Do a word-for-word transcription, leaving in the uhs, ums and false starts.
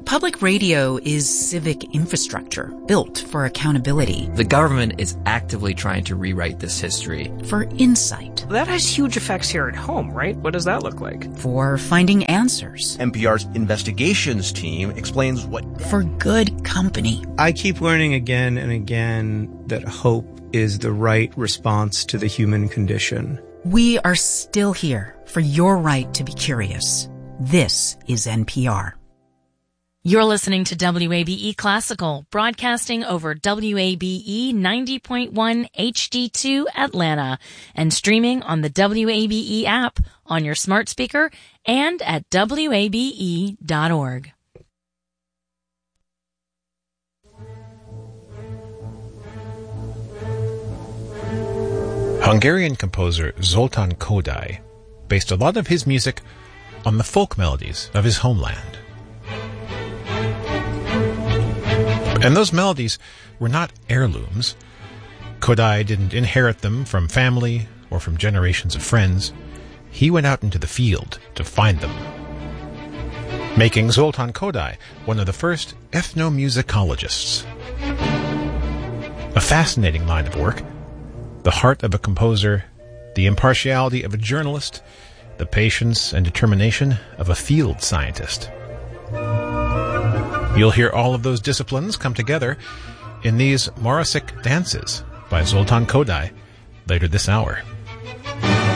Public radio is civic infrastructure built for accountability. The government is actively trying to rewrite this history. For insight. That has huge effects here at home, right? What does that look like? For finding answers. N P R's investigations team explains what... For good company. I keep learning again and again that hope is the right response to the human condition. We are still here for your right to be curious. This is N P R. You're listening to W A B E Classical, broadcasting over W A B E ninety point one H D two Atlanta and streaming on the W A B E app on your smart speaker and at W A B E dot org. Hungarian composer Zoltán Kodály based a lot of his music on the folk melodies of his homeland. And those melodies were not heirlooms. Kodály didn't inherit them from family or from generations of friends. He went out into the field to find them, making Zoltán Kodály one of the first ethnomusicologists. A fascinating line of work, the heart of a composer, the impartiality of a journalist, the patience and determination of a field scientist. You'll hear all of those disciplines come together in these Morosic dances by Zoltán Kodály later this hour.